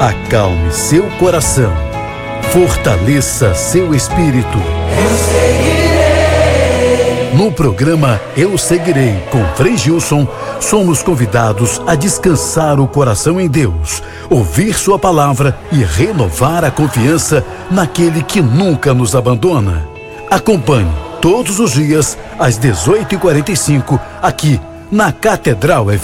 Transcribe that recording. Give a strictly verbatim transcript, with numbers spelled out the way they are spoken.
Acalme seu coração, fortaleça seu espírito. Eu seguirei. No programa Eu Seguirei, com Frei Gilson, somos convidados a descansar o coração em Deus, ouvir sua palavra e renovar a confiança naquele que nunca nos abandona. Acompanhe todos os dias às dezoito e quarenta e cinco aqui na Catedral F M.